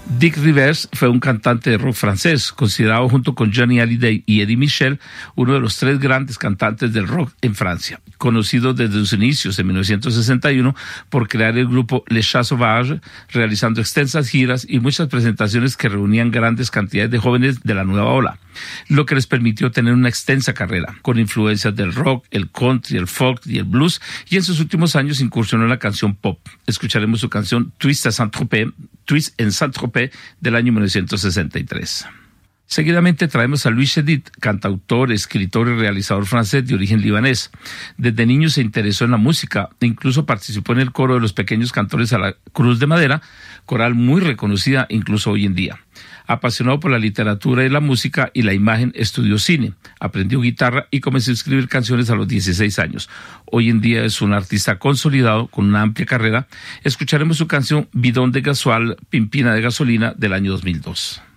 Dick Rivers fue un cantante de rock francés, considerado junto con Johnny Hallyday y Eddie Mitchell uno de los tres grandes cantantes del rock en Francia, conocido desde sus inicios en 1961 por crear el grupo Les Chats Sauvages, realizando extensas giras y muchas presentaciones que reunían grandes cantidades de jóvenes de la nueva ola, lo que les permitió tener una extensa carrera, con influencias del rock, el country, el folk y el blues, y en sus últimos años incursionó en la canción pop. Escucharemos su canción Twist en Saint-Tropez del año 1963. Seguidamente traemos a Louis Chédid, cantautor, escritor y realizador francés de origen libanés. Desde niño se interesó en la música e incluso participó en el coro de los pequeños cantores a la Cruz de Madera, coral muy reconocida incluso hoy en día. Apasionado por la literatura y la música y la imagen, estudió cine, aprendió guitarra y comenzó a escribir canciones a los 16 años. Hoy en día es un artista consolidado con una amplia carrera. Escucharemos su canción Bidón de Gasoil, Pimpina de Gasolina, del año 2002.